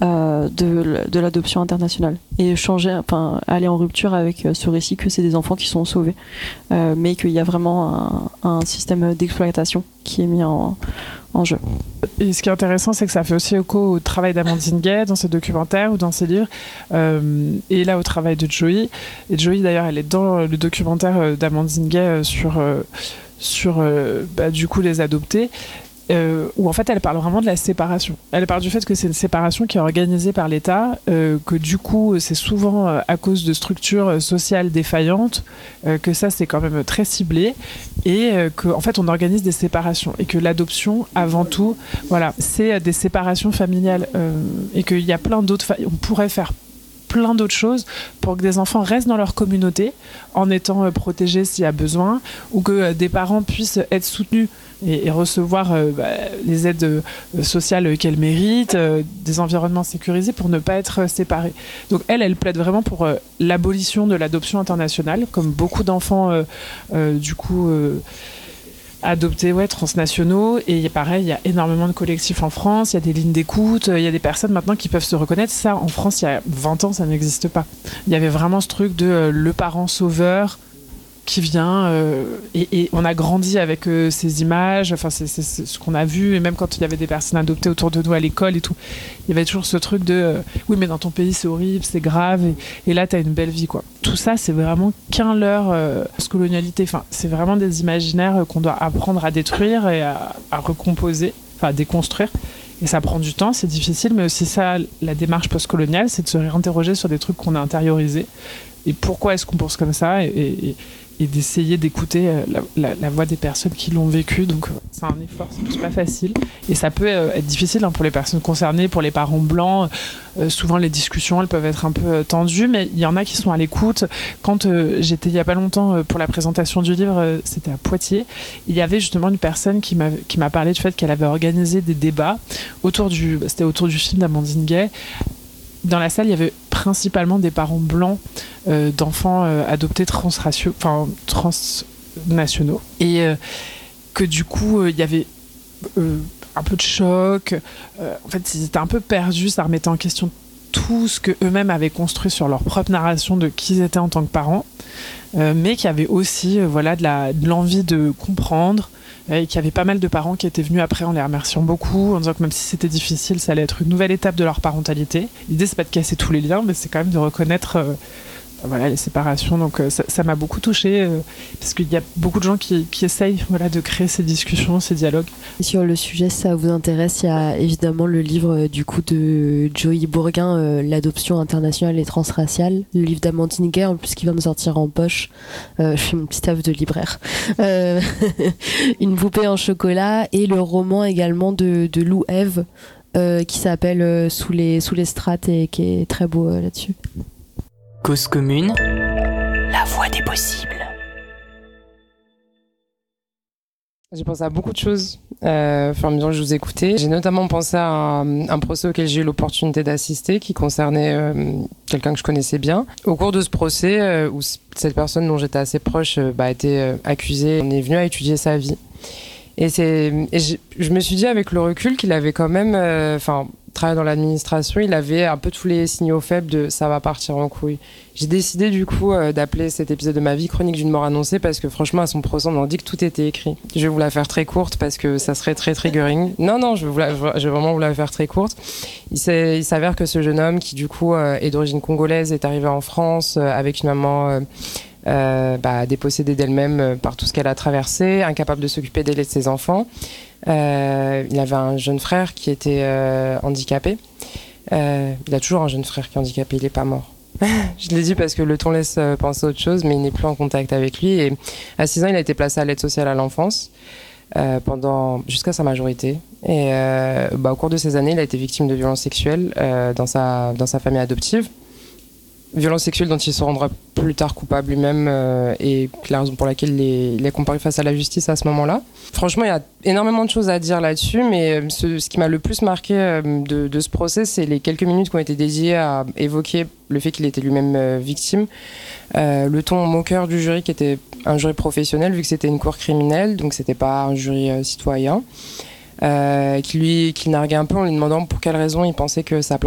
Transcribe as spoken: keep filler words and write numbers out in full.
euh, de, de l'adoption internationale et changer, enfin aller en rupture avec ce récit que c'est des enfants qui sont sauvés, euh, mais qu'il y a vraiment un, un système d'exploitation qui est mis en, en jeu. Et ce qui est intéressant, c'est que ça fait aussi écho au travail d'Amandine Gay dans ses documentaires ou dans ses livres, euh, et là au travail de Joey. Et Joey, d'ailleurs, elle est dans le documentaire d'Amandine Gay sur, euh, sur euh, bah, du coup, les adoptés. Euh, où en fait elle parle vraiment de la séparation. Elle parle du fait que c'est une séparation qui est organisée par l'État, euh, que du coup c'est souvent euh, à cause de structures sociales défaillantes, euh, que ça c'est quand même très ciblé, et euh, qu'en en fait on organise des séparations, et que l'adoption avant tout, voilà, c'est des séparations familiales, euh, et qu'il y a plein d'autres, fa- on pourrait faire plein d'autres choses pour que des enfants restent dans leur communauté en étant euh, protégés s'il y a besoin, ou que euh, des parents puissent être soutenus et, et recevoir euh, bah, les aides euh, sociales qu'elles méritent, euh, des environnements sécurisés pour ne pas être euh, séparés. Donc elle, elle plaide vraiment pour euh, l'abolition de l'adoption internationale, comme beaucoup d'enfants euh, euh, du coup euh, adoptés, ouais, transnationaux. Et pareil, il y a énormément de collectifs en France, il y a des lignes d'écoute, il y a des personnes maintenant qui peuvent se reconnaître. Ça, en France, il y a vingt ans, ça n'existe pas. Il y avait vraiment ce truc de euh, le parent sauveur qui vient, euh, et, et on a grandi avec euh, ces images, enfin c'est, c'est, c'est ce qu'on a vu, et même quand il y avait des personnes adoptées autour de nous à l'école et tout, il y avait toujours ce truc de euh, oui mais dans ton pays c'est horrible, c'est grave, et, et là t'as une belle vie quoi. Tout ça c'est vraiment qu'un leurre euh, colonialité, enfin c'est vraiment des imaginaires qu'on doit apprendre à détruire et à, à recomposer, enfin à déconstruire. Et ça prend du temps, c'est difficile, mais aussi ça, la démarche postcoloniale, c'est de se réinterroger sur des trucs qu'on a intériorisés. Et pourquoi est-ce qu'on pense comme ça, et, et, et d'essayer d'écouter la, la, la voix des personnes qui l'ont vécu. Donc c'est un effort, c'est pas facile. Et ça peut être difficile hein, pour les personnes concernées, pour les parents blancs. Euh, souvent les discussions, elles peuvent être un peu tendues, mais il y en a qui sont à l'écoute. Quand euh, j'étais il y a pas longtemps euh, pour la présentation du livre, euh, c'était à Poitiers, il y avait justement une personne qui m'a, qui m'a parlé du fait qu'elle avait organisé des débats autour du, c'était autour du film d'Amandine Gay. Dans la salle, il y avait principalement des parents blancs euh, d'enfants euh, adoptés transraciaux, enfin transnationaux, et euh, que du coup, euh, il y avait euh, un peu de choc. Euh, en fait, ils étaient un peu perdus. Ça remettait en question tout ce que eux-mêmes avaient construit sur leur propre narration de qui ils étaient en tant que parents, euh, mais qui avaient aussi, euh, voilà, de, la, de l'envie de comprendre. Et qu'il y avait pas mal de parents qui étaient venus après en les remerciant beaucoup, en disant que même si c'était difficile, ça allait être une nouvelle étape de leur parentalité. L'idée, c'est pas de casser tous les liens, mais c'est quand même de reconnaître euh, voilà, les séparations. Donc euh, ça, ça m'a beaucoup touchée, euh, parce qu'il y a beaucoup de gens qui, qui essayent voilà, de créer ces discussions, ces dialogues. Sur le sujet, si ça vous intéresse, il y a évidemment le livre euh, du coup de Joey Bourguin, euh, L'adoption internationale et transraciale, le livre d'Amandine Gay, en plus qui vient de sortir en poche. Euh, je fais mon petit taf de libraire. Euh, Une poupée en chocolat, et le roman également de, de Lou Ève, euh, qui s'appelle euh, Sous les, sous les strates, et qui est très beau euh, là-dessus. Cause commune, la voie des possibles. J'ai pensé à beaucoup de choses euh, au fur et à mesure que je vous écoutais. J'ai notamment pensé à un, un procès auquel j'ai eu l'opportunité d'assister, qui concernait euh, quelqu'un que je connaissais bien. Au cours de ce procès, euh, où cette personne dont j'étais assez proche euh, bah, a été euh, accusée, on est venu à étudier sa vie. Et, c'est, et je, je me suis dit avec le recul qu'il avait quand même... Enfin, euh, travaillant dans l'administration, il avait un peu tous les signaux faibles de ça va partir en couille. J'ai décidé du coup euh, d'appeler cet épisode de ma vie Chronique d'une mort annoncée, parce que franchement à son procès on en dit que tout était écrit. Je vais vous la faire très courte parce que ça serait très triggering. Non non, je vais, vous la, je vais vraiment vous la faire très courte. Il, il s'avère que ce jeune homme qui du coup euh, est d'origine congolaise est arrivé en France euh, avec une maman euh, euh, bah, dépossédée d'elle-même euh, par tout ce qu'elle a traversé, incapable de s'occuper d'elle et de ses enfants. Euh, il avait un jeune frère qui était euh, handicapé. Euh, il a toujours un jeune frère qui est handicapé, il n'est pas mort. Je l'ai dit parce que le ton laisse penser à autre chose, mais il n'est plus en contact avec lui. Et à six ans, il a été placé à l'aide sociale à l'enfance euh, pendant, jusqu'à sa majorité. Et euh, bah, au cours de ces années, il a été victime de violences sexuelles euh, dans, sa, dans sa famille adoptive. Violences sexuelles dont il se rendra plus tard coupable lui-même, euh, et la raison pour laquelle il est, il est comparé face à la justice à ce moment-là. Franchement, il y a énormément de choses à dire là-dessus, mais ce, ce qui m'a le plus marqué euh, de, de ce procès, c'est les quelques minutes qui ont été dédiées à évoquer le fait qu'il était lui-même euh, victime. Euh, le ton moqueur du jury, qui était un jury professionnel, vu que c'était une cour criminelle, donc c'était pas un jury euh, citoyen, euh, qui lui qui narguait un peu en lui demandant pour quelle raison il pensait que sa plainte